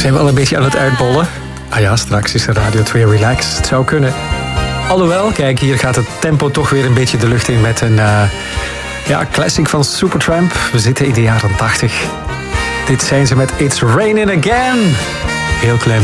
Zijn we al een beetje aan het uitbollen? Ah ja, straks is de Radio 2 relaxed. Het zou kunnen. Alhoewel, kijk, hier gaat het tempo toch weer een beetje de lucht in met een classic van Supertramp. We zitten in de jaren 80. Dit zijn ze met It's Raining Again. Heel klein